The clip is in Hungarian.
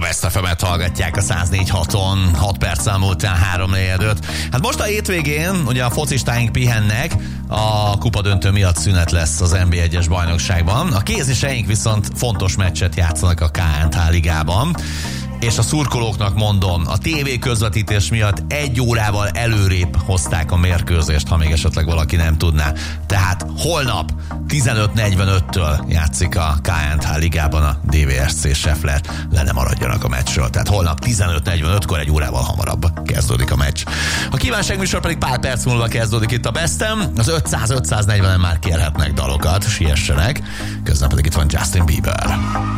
Best FM-et hallgatják a 104.6-on, 6 perccel múltán 3-4-5. Hát most a hétvégén ugye a focistáink pihennek, a kupadöntő miatt szünet lesz az NB1-es bajnokságban. A kéziseink viszont fontos meccset játszanak a KNH ligában. És a szurkolóknak mondom, a TV közvetítés miatt 1 órával előrébb hozták a mérkőzést, ha még esetleg valaki nem tudná. Tehát holnap 15:45-től játszik a KNH ligában a DVSC Scheffler. Le nem maradjanak a meccsről. Tehát holnap 15:45-kor 1 órával hamarabb kezdődik a meccs. A kívánságműsor pedig pár perc múlva kezdődik itt a Bestem. Az 500-540-en már kérhetnek dalokat, siessenek. Közben pedig itt van Justin Bieber.